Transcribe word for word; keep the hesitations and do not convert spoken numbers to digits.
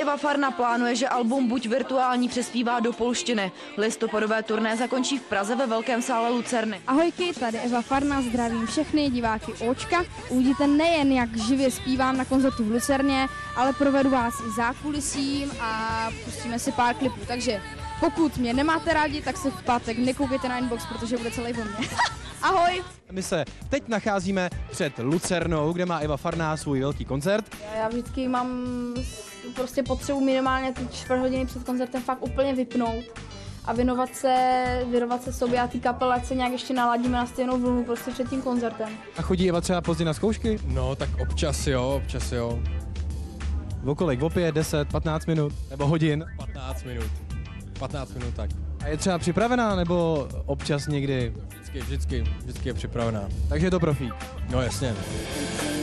Eva Farna plánuje, že album Buď virtuální přespívá do polštiny. Listopadové turné zakončí v Praze ve velkém sále Lucerny. Ahojky, tady Eva Farna, zdravím všechny diváky Očka. Uvidíte nejen, jak živě zpívám na koncertu v Lucerně, ale provedu vás i zákulisím a pustíme si pár klipů. Takže pokud mě nemáte rádi, tak se v pátek nekoukejte na inbox, protože bude celý o mě. Ahoj! My se teď nacházíme před Lucernou, kde má Eva Farná svůj velký koncert. Já vždycky mám prostě potřebu minimálně ty čtvrt hodiny před koncertem fakt úplně vypnout a věnovat se, věnovat se sobě a té kapele, ať se nějak ještě naladíme na stejnou vlnu prostě před tím koncertem. A chodí Eva třeba pozdě na zkoušky? No, tak občas jo, občas jo. O kolik? O pět, deset, patnáct minut? Nebo hodin? patnáct minut. patnáct minut tak. A je třeba připravená, nebo občas někdy? Vždycky, vždycky, vždycky je připravená. Takže je to profík. No jasně.